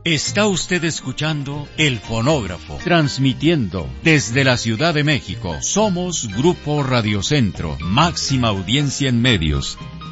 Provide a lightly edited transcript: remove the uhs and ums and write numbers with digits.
Está usted escuchando El Fonógrafo, transmitiendo desde la Ciudad de México. Somos Grupo Radio Centro, máxima audiencia en medios.